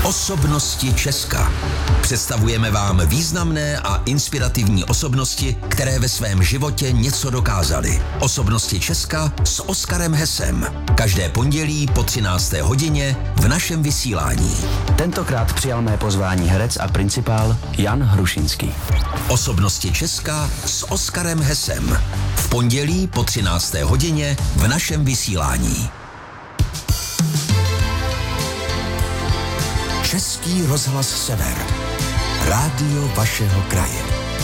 Osobnosti Česka. Představujeme vám významné a inspirativní osobnosti, které ve svém životě něco dokázaly. Osobnosti Česka s Oskarem Hesem. Každé pondělí po 13. hodině v našem vysílání. Tentokrát přijal mé pozvání herec a principál Jan Hrušinský. Osobnosti Česka s Oskarem Hesem. V pondělí po 13. hodině v našem vysílání. Český rozhlas Sever. Rádio vašeho kraje.